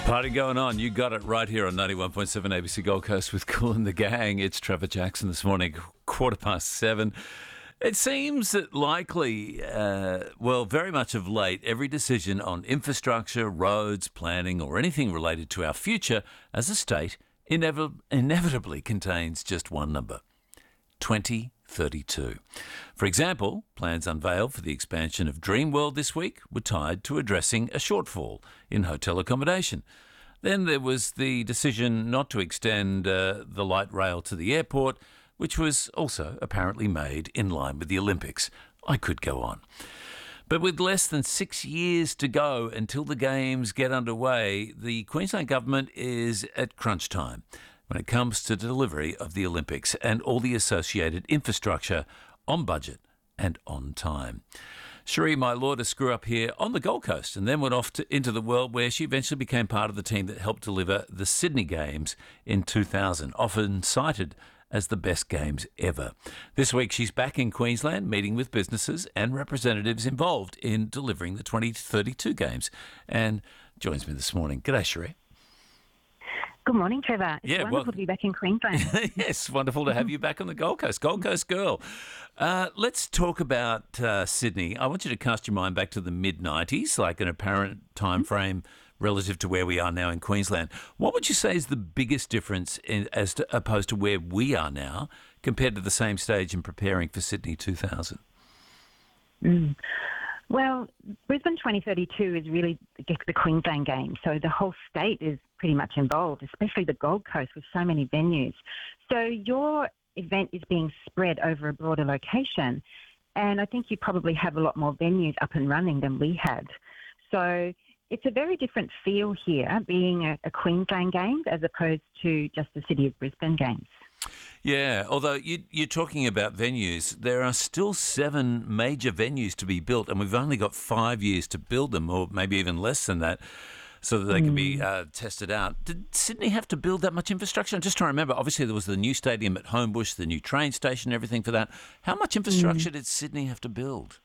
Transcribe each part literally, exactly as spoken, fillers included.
Party going on. You got it right here on ninety-one point seven A B C Gold Coast with Kool and the Gang. It's Trevor Jackson this morning, quarter past seven. It seems that likely, uh, well, very much of late, every decision on infrastructure, roads, planning, or anything related to our future as a state inev- inevitably contains just one number: twenty thirty-two. For example, plans unveiled for the expansion of Dreamworld this week were tied to addressing a shortfall in hotel accommodation. Then there was the decision not to extend uh, the light rail to the airport, which was also apparently made in line with the Olympics. I could go on. But with less than six years to go until the Games get underway, the Queensland Government is at crunch time when it comes to delivery of the Olympics and all the associated infrastructure on budget and on time. Cherie, my lord, a screw up here on the Gold Coast and then went off to, into the world, where she eventually became part of the team that helped deliver the Sydney Games in two thousand, often cited as the best games ever. This week she's back in Queensland meeting with businesses and representatives involved in delivering the twenty thirty-two Games, and joins me this morning. G'day, Cherie. Good morning, Trevor. It's yeah, wonderful well, to be back in Queensland. Yes, wonderful to have you back on the Gold Coast. Gold Coast girl. Uh, let's talk about uh, Sydney. I want you to cast your mind back to the mid nineties, like an apparent time frame relative to where we are now in Queensland. What would you say is the biggest difference in, as to, opposed to where we are now compared to the same stage in preparing for Sydney two thousand? Mm. Well, Brisbane twenty thirty-two is really the Queensland Games, so the whole state is pretty much involved, especially the Gold Coast with so many venues. So your event is being spread over a broader location, and I think you probably have a lot more venues up and running than we had. So it's a very different feel here, being a, a Queensland Games as opposed to just the City of Brisbane Games. Yeah, although you, you're talking about venues, there are still seven major venues to be built, and we've only got five years to build them, or maybe even less than that, so that they can be uh, tested out. Did Sydney have to build that much infrastructure? I'm just trying to remember. Obviously, there was the new stadium at Homebush, the new train station, everything for that. How much infrastructure mm. did Sydney have to build?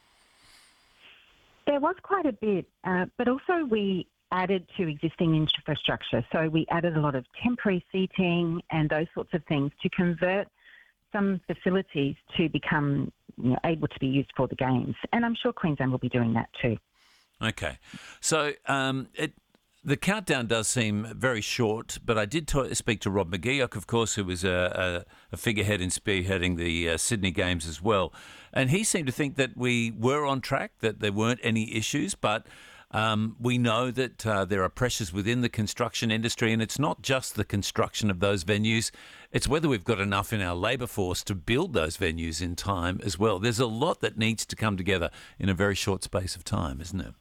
There was quite a bit, uh, but also we added to existing infrastructure. So we added a lot of temporary seating and those sorts of things to convert some facilities to become, you know, able to be used for the Games. And I'm sure Queensland will be doing that too. Okay. So um, it, the countdown does seem very short, but I did t- speak to Rob McGeoch, of course, who was a, a, a figurehead in spearheading the uh, Sydney Games as well. And he seemed to think that we were on track, that there weren't any issues, but Um, we know that uh, there are pressures within the construction industry, and it's not just the construction of those venues. It's whether we've got enough in our labour force to build those venues in time as well. There's a lot that needs to come together in a very short space of time, isn't there?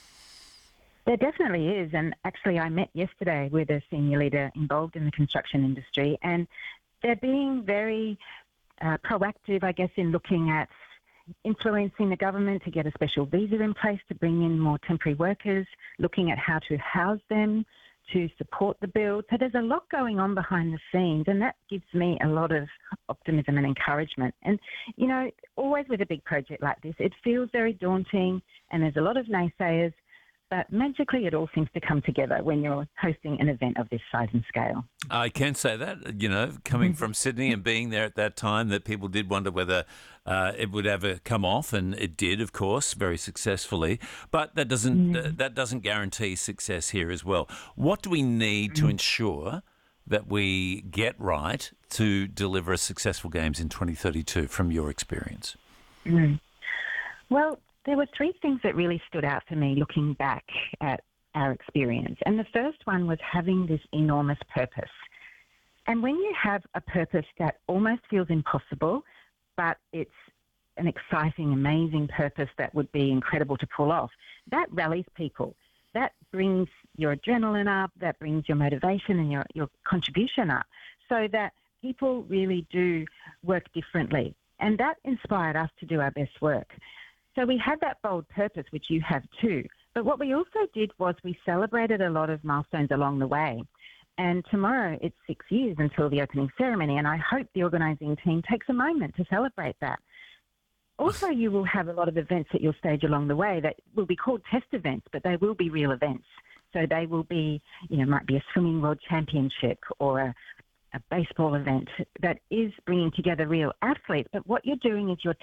There definitely is. And actually, I met yesterday with a senior leader involved in the construction industry, and they're being very uh, proactive, I guess, in looking at influencing the government to get a special visa in place to bring in more temporary workers, looking at how to house them, to support the build. So there's a lot going on behind the scenes, and that gives me a lot of optimism and encouragement. And, you know, always with a big project like this, it feels very daunting and there's a lot of naysayers, but magically it all seems to come together when you're hosting an event of this size and scale. I can say that, you know, coming from Sydney and being there at that time, that people did wonder whether uh, it would ever come off, and it did, of course, very successfully. But that doesn't mm. uh, that doesn't guarantee success here as well. What do we need mm. to ensure that we get right to deliver a successful Games in twenty thirty-two, from your experience? Mm. Well, there were three things that really stood out for me looking back at our experience. And the first one was having this enormous purpose. And when you have a purpose that almost feels impossible, but it's an exciting, amazing purpose that would be incredible to pull off, that rallies people. That brings your adrenaline up, that brings your motivation and your, your contribution up, so that people really do work differently. And that inspired us to do our best work. So we had that bold purpose, which you have too. But what we also did was we celebrated a lot of milestones along the way. And tomorrow it's six years until the opening ceremony, and I hope the organising team takes a moment to celebrate that. Also, you will have a lot of events at your stage along the way that will be called test events, but they will be real events. So they will be, you know, might be a swimming world championship or a, a baseball event that is bringing together real athletes. But what you're doing is you're